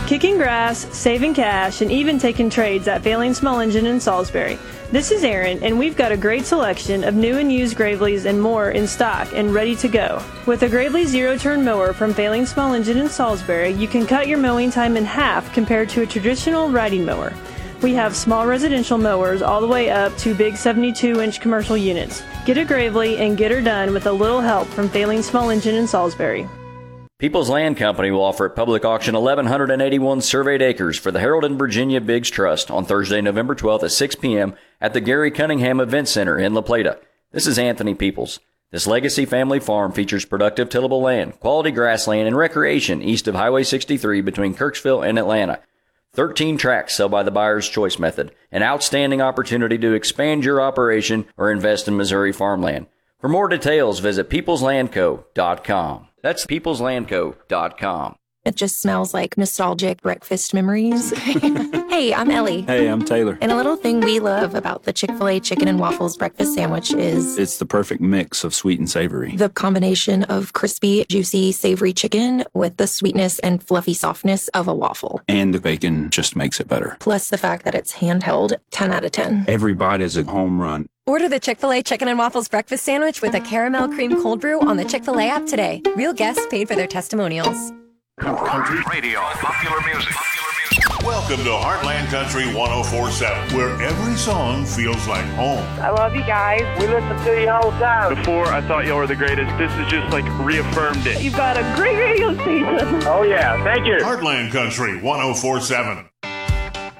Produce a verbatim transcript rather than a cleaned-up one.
Kicking grass, saving cash, and even taking trades at Failing Small Engine in Salisbury. This is Erin, and we've got a great selection of new and used Graveleys and more in stock and ready to go. With a Gravely zero-turn mower from Failing Small Engine in Salisbury, you can cut your mowing time in half compared to a traditional riding mower. We have small residential mowers all the way up to big seventy-two inch commercial units. Get a Gravely and get her done with a little help from Failing Small Engine in Salisbury. People's Land Company will offer at public auction one thousand one hundred eighty-one surveyed acres for the Harold and Virginia Biggs Trust on Thursday, November twelfth at six p.m. at the Gary Cunningham Event Center in La Plata. This is Anthony Peoples. This legacy family farm features productive tillable land, quality grassland, and recreation east of Highway sixty-three between Kirksville and Atlanta. thirteen tracts sell by the buyer's choice method, an outstanding opportunity to expand your operation or invest in Missouri farmland. For more details, visit peoples land co dot com. That's peoples land co dot com. It just smells like nostalgic breakfast memories. Hey, I'm Ellie. Hey, I'm Taylor. And a little thing we love about the Chick-fil-A chicken and waffles breakfast sandwich is... it's the perfect mix of sweet and savory. The combination of crispy, juicy, savory chicken with the sweetness and fluffy softness of a waffle. And the bacon just makes it better. Plus the fact that it's handheld, ten out of ten. Every bite is a home run. Order the Chick-fil-A Chicken and Waffles Breakfast Sandwich with a caramel cream cold brew on the Chick-fil-A app today. Real guests paid for their testimonials. Country radio, popular music. Popular music. Welcome to Heartland Country one oh four point seven, where every song feels like home. I love you guys. We listen to you all the time. Before, I thought y'all were the greatest. This is just like reaffirmed it. You've got a great radio station. Oh, yeah. Thank you. Heartland Country one oh four point seven.